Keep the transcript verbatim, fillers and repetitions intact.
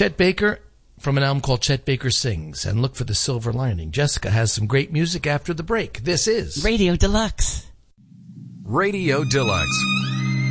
Chet Baker from an album called Chet Baker Sings, and look for the silver lining. Jessica has some great music after the break. This is Radio Deluxe. Radio Deluxe.